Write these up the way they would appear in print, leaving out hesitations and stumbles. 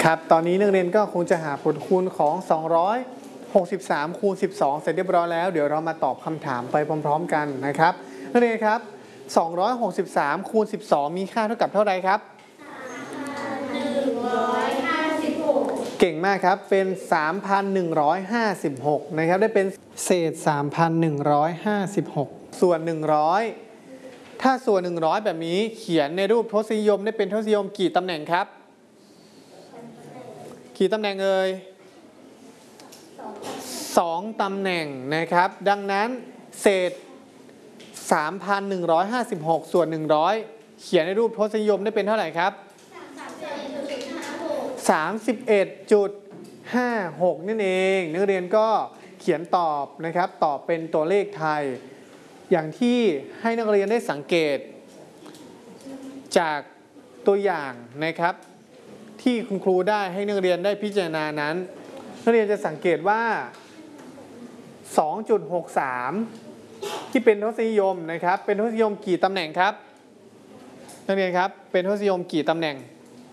ครับตอนนี้นักเรียนก็คงจะหาผลคูณของ263คูณ12เสร็จเรียบร้อยแล้วเดี๋ยวเรามาตอบคำถามไปพร้อมๆกันนะครับนักเรียนครับ263คูณ12มีค่าเท่ากับเท่าไหร่ครับ156เก่งมากครับเป็น 3,156 นะครับได้เป็นเศษ 3,156 ส่วน100ถ้าส่วน100แบบนี้เขียนในรูปทศนิยมได้เป็นทศนิยมกี่ตำแหน่งครับกี่ตำแหน่งเอ่ย2ตำแหน่งนะครับดังนั้นเศษ 3,156 ส่วน100เขียนในรูปทศนิยมได้เป็นเท่าไหร่ครับ31.56 นั่นเองนักเรียนก็เขียนตอบนะครับตอบเป็นตัวเลขไทยอย่างที่ให้นักเรียนได้สังเกตจากตัวอย่างนะครับที่คุณครูได้ให้นักเรียนได้พิจารณานั้นนักเรียนจะสังเกตว่า 2.63 ที่เป็นทศนิยมนะครับเป็นทศนิยมกี่ตำแหน่งครับนักเรียนครับเป็นทศนิยมกี่ตำแหน่ง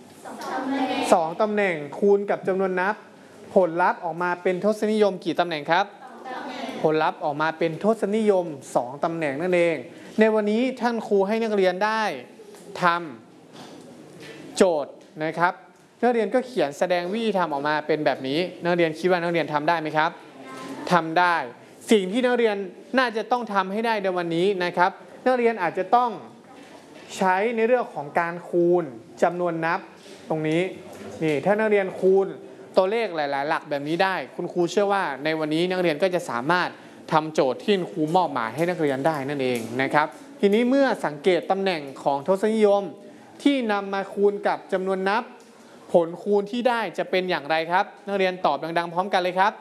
2 ตำแหน่งคูณกับจำนวนนับผลลัพธ์ออกมาเป็นทศนิยมกี่ตำแหน่งครับผลลัพธ์ออกมาเป็นทศนิยม2 ตำแหน่งนั่นเองในวันนี้ท่านครูให้นักเรียนได้ทำโจทย์นะครับนักเรียนก็เขียนแสดงวิธีทำออกมาเป็นแบบนี้นักเรียนคิดว่านักเรียนทำได้ไหมครับทำได้สิ่งที่นักเรียนน่าจะต้องทำให้ได้ในวันนี้นะครับนักเรียนอาจจะต้องใช้ในเรื่องของการคูณจำนวนนับตรงนี้นี่ถ้านักเรียนคูณตัวเลขหลายๆหลักแบบนี้ได้คุณครูเชื่อว่าในวันนี้นักเรียนก็จะสามารถทำโจทย์ที่ครูมอบหมายให้นักเรียนได้นั่นเองนะครับทีนี้เมื่อสังเกตตำแหน่งของทศนิยมที่นำมาคูณกับจำนวนนับผลคูณที่ได้จะเป็นอย่างไรครับนักเรียนตอบดังๆพร้อมกันเลยครับ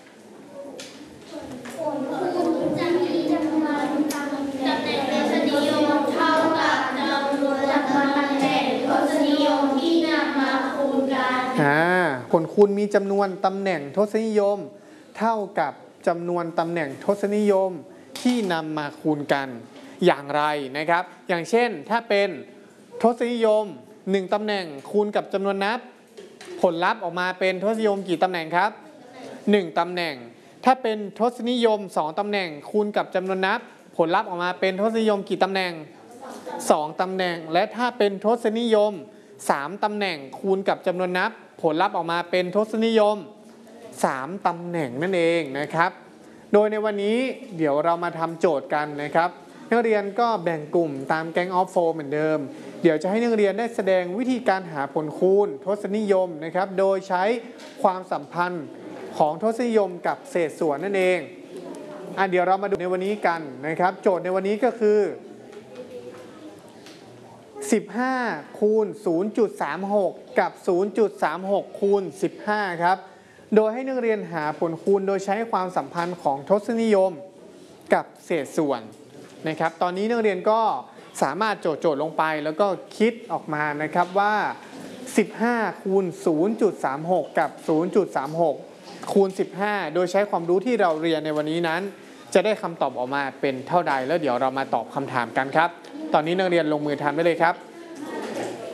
ผลคูณจะมีจำนวนตำแหน่งทศนิยมเท่ากับจำนวนตำแหน่งทศนิยมที่นำมาคูณกันผลคูณมีจำนวนตำแหน่งทศนิยมเท่ากับจำนวนตำแหน่งทศนิยมที่นำมาคูณกันอย่างไรนะครับอย่างเช่นถ้าเป็นทศนิยม1ตำแหน่งคูณกับจำนวนนับผลลัพธ์ออกมาเป็นทศนิยมกี่ตำแหน่งครับ1ตำแหน่งถ้าเป็นทศนิยม2ตำแหน่งคูณกับจำนวนนับผลลัพธ์ออกมาเป็นทศนิยมกี่ตำแหน่ง2ตำแหน่งและถ้าเป็นทศนิยม3ตำแหน่งคูณกับจำนวนนับผลลัพธ์ออกมาเป็นทศนิยม3ตำแหน่งนั่นเองนะครับโดยในวันนี้เดี๋ยวเรามาทำโจทย์กันนะครับนักเรียนก็แบ่งกลุ่มตามแก๊งออฟโฟเหมือนเดิมเดี๋ยวจะให้นักเรียนได้แสดงวิธีการหาผลคูณทศนิยมนะครับโดยใช้ความสัมพันธ์ของทศนิยมกับเศษส่วนนั่นเองเดี๋ยวเรามาดูในวันนี้กันนะครับโจทย์ในวันนี้ก็คือ15คูณ 0.36 กับ 0.36 คูณ 15 ครับโดยให้นักเรียนหาผลคูณโดยใช้ความสัมพันธ์ของทศนิยมกับเศษส่วนนะครับตอนนี้นักเรียนก็สามารถโจทย์ลงไปแล้วก็คิดออกมานะครับว่า15คูณ 0.36 กับ 0.36 คูณ 15 โดยใช้ความรู้ที่เราเรียนในวันนี้นั้นจะได้คำตอบออกมาเป็นเท่าใดแล้วเดี๋ยวเรามาตอบคำถามกันครับตอนนี้นักเรียนลงมือทำได้เลยครับ